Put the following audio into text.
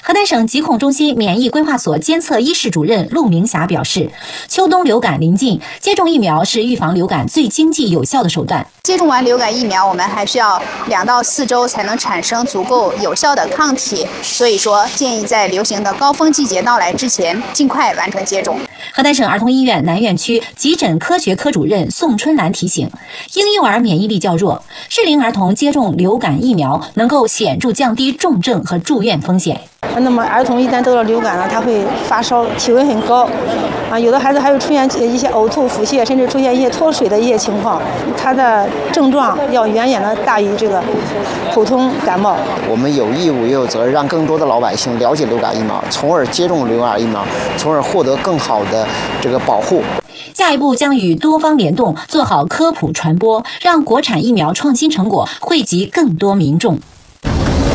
河南省疾控中心免疫规划所监测一室主任陆明霞表示，秋冬流感临近，接种疫苗是预防流感最经济有效的手段。 接种完流感疫苗，我们还需要2到4周才能产生足够有效的抗体，所以说建议在流行的高峰季节到来之前，尽快完成接种。 河南省儿童医院南院区急诊科学科主任宋春兰提醒，婴幼儿免疫力较弱，适龄儿童接种流感疫苗能够显著降低重症和住院风险。 那么儿童一旦得了流感呢，他会发烧，体温很高，有的孩子还会出现一些呕吐、腹泻，甚至出现一些脱水的一些情况，他的症状要远远的大于这个普通感冒。 我们有义务也有责任让更多的老百姓了解流感疫苗，从而接种流感疫苗，从而获得更好的这个保护。 下一步将与多方联动，做好科普传播，让国产疫苗创新成果惠及更多民众。